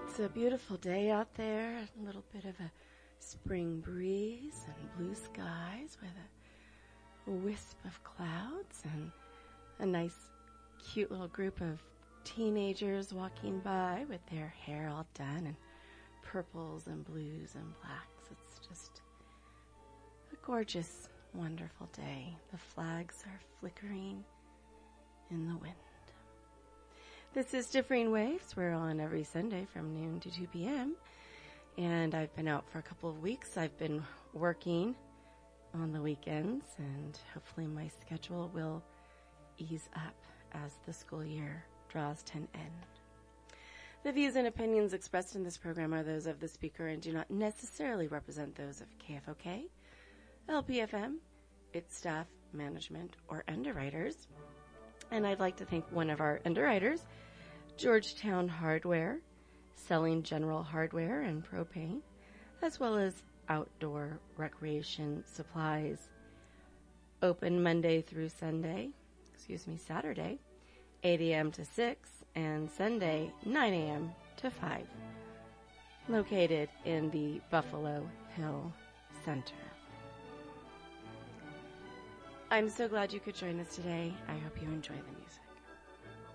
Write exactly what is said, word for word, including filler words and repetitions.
It's a beautiful day out there, a little bit of a spring breeze and blue skies with a wisp of clouds and a nice, cute little group of teenagers walking by with their hair all done and purples and blues and blacks. It's just a gorgeous, wonderful day. The flags are flickering in the wind. This is Differing Waves. We're on every Sunday from noon to two p.m. And I've been out for a couple of weeks. I've been working on the weekends, and hopefully my schedule will ease up as the school year draws to an end. The views and opinions expressed in this program are those of the speaker and do not necessarily represent those of K F O K, L P F M, its staff, management, or underwriters. And I'd like to thank one of our underwriters, Georgetown Hardware, selling general hardware and propane, as well as outdoor recreation supplies. Open Monday through Sunday, excuse me, Saturday, eight a.m. to six, and Sunday, nine a.m. to five. Located in the Buffalo Hill Center. I'm so glad you could join us today. I hope you enjoy the music.